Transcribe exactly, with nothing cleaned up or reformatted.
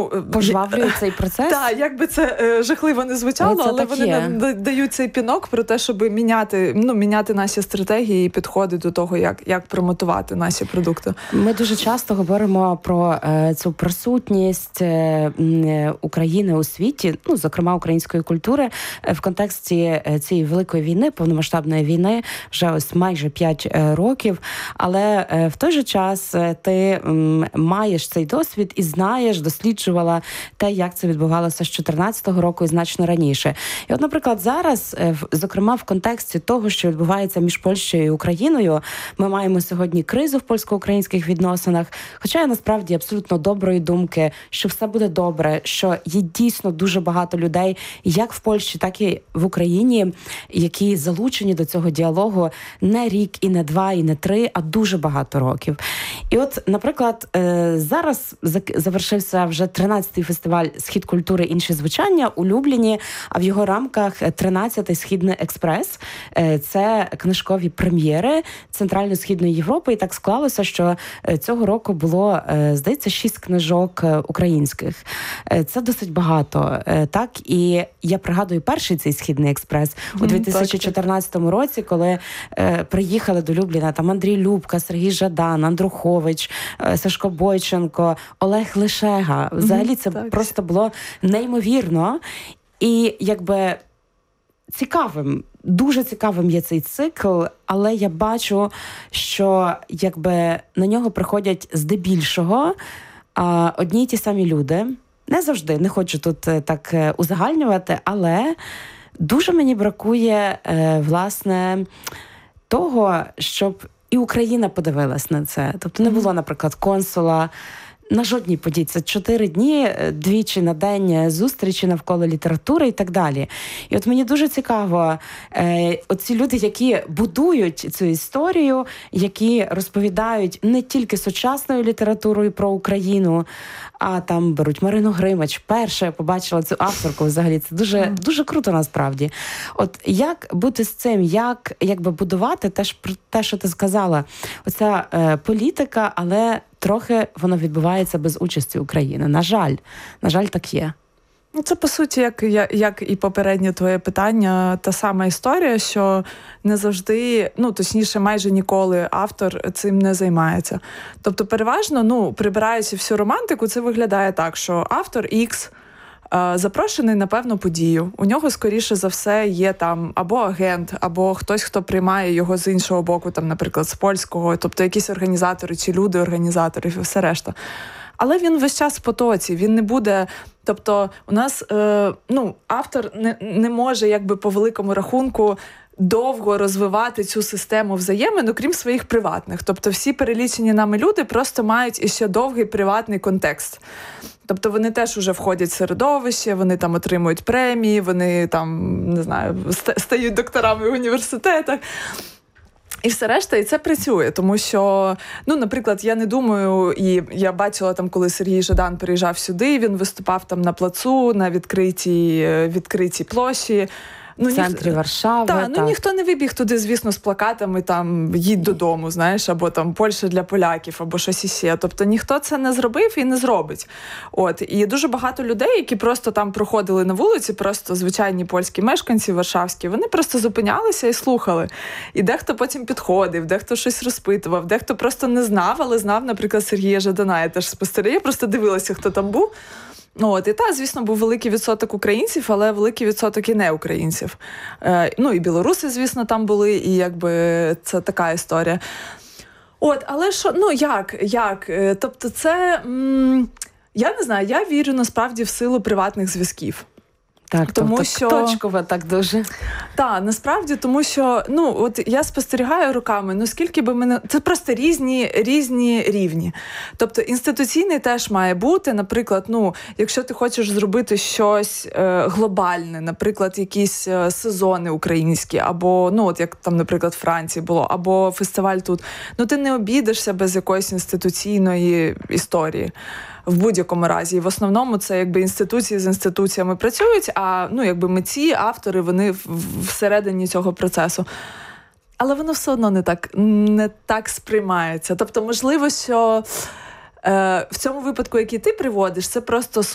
ну, пожвавлює цей процес? Так, як би це е, жахливо не звучало, але, але вони нам дають цей пінок про те, щоб міняти, ну, міняти наші стратегії і підходи до того, як, як промотувати наші продукти. Ми дуже часто говоримо про е, цю присутність е, України у світі, ну, зокрема, української культури, е, в контексті е, цієї великої війни, повномасштабної війни, вже ось майже п'ять е, років, але е, в той же час е, ти м, маєш цей досвід і знаєш, досліджувала те, як це відбувалося з чотирнадцятого року і значно раніше. І от, наприклад, зараз, зокрема, в контексті того, що відбувається між Польщею і Україною, ми маємо сьогодні кризу в польсько-українських відносинах, хоча я насправді абсолютно доброї думки, що все буде добре, що є дійсно дуже багато людей, як в Польщі, так і в Україні, які залучені до цього діалогу не рік, і не два, і не три, а дуже багато років. І от, наприклад, зараз завершився вже тринадцятий фестиваль «Схід культури. Інші звучання» у Любліні, а в його рамках тринадцятий «Східний експрес». Це книжкові прем'єри Центрально-Східної Європи. І так склалося, що цього року було, здається, шість книжок українських. Це досить багато. Так? І я пригадую перший цей «Східний експрес» у дві тисячі чотирнадцятому році, коли приїхали до Любліна там Андрій Любка, Сергій Жадан, Андрухович, Сашко Бойченко, Олег Лишега. Взагалі це так. Просто було неймовірно. І якби цікавим, дуже цікавим є цей цикл, але я бачу, що якби на нього приходять здебільшого а, одні й ті самі люди. Не завжди, не хочу тут так узагальнювати, але дуже мені бракує, е, власне, того, щоб і Україна подивилась на це. Тобто не було, наприклад, консула на жодній події. Це чотири дні, двічі на день зустрічі навколо літератури і так далі. І от мені дуже цікаво, е, оці люди, які будують цю історію, які розповідають не тільки сучасною літературою про Україну, а там беруть Марину Гримач. Перше я побачила цю авторку взагалі. Це дуже, mm. дуже круто насправді. От як бути з цим? Як якби будувати те, те що ти сказала? Оця е, політика, але трохи воно відбувається без участі України. На жаль. На жаль, так є. Ну, це, по суті, як, як і попереднє твоє питання, та сама історія, що не завжди, ну, точніше, майже ніколи автор цим не займається. Тобто, переважно, ну, прибираючи всю романтику, це виглядає так, що автор X запрошений на певну подію. У нього, скоріше за все, є там або агент, або хтось, хто приймає його з іншого боку, там, наприклад, з польського, тобто якісь організатори чи люди-організатори і все решта. Але він весь час в потоці, він не буде... Тобто у нас, е, ну, автор не, не може, якби, по великому рахунку, довго розвивати цю систему взаємин, окрім своїх приватних. Тобто всі перелічені нами люди просто мають іще довгий приватний контекст. Тобто вони теж уже входять в середовище, вони там отримують премії, вони там, не знаю, стають докторами в університетах. І все решта, і це працює, тому що, ну, наприклад, я не думаю, і я бачила там, коли Сергій Жадан приїжджав сюди, він виступав там на плацу, на відкритій, відкритій площі. Ну, в центрі ніх... Варшави. Та, ну, ніхто не вибіг туди, звісно, з плакатами там «Їдь додому», знаєш, або там «Польща для поляків», або щось іще. Тобто ніхто це не зробив і не зробить. От. І дуже багато людей, які просто там проходили на вулиці, просто звичайні польські мешканці варшавські, вони просто зупинялися і слухали. І дехто потім підходив, дехто щось розпитував, дехто просто не знав, але знав, наприклад, Сергія Жадана. Я теж спостерігаю, я просто дивилася, хто там був. От, і так, звісно, був великий відсоток українців, але великий відсоток і не українців. Е, ну, і білоруси, звісно, там були, і якби це така історія. От, але що, ну, як, як? Тобто це, м- я не знаю, я вірю насправді в силу приватних зв'язків. Так, тому тобто, що точково так дуже. Так, насправді, тому що, ну, от я спостерігаю руками, ну, скільки би мене... Це просто різні, різні рівні. Тобто, інституційний теж має бути, наприклад, ну, якщо ти хочеш зробити щось е, глобальне, наприклад, якісь е, сезони українські, або, ну, от як там, наприклад, в Франції було, або фестиваль тут, ну, ти не обійдешся без якоїсь інституційної історії. В будь-якому разі. І в основному це якби інституції з інституціями працюють, а ну, якби митці, автори, вони всередині цього процесу. Але воно все одно не так, не так сприймається. Тобто, можливо, що е, в цьому випадку, який ти приводиш, це просто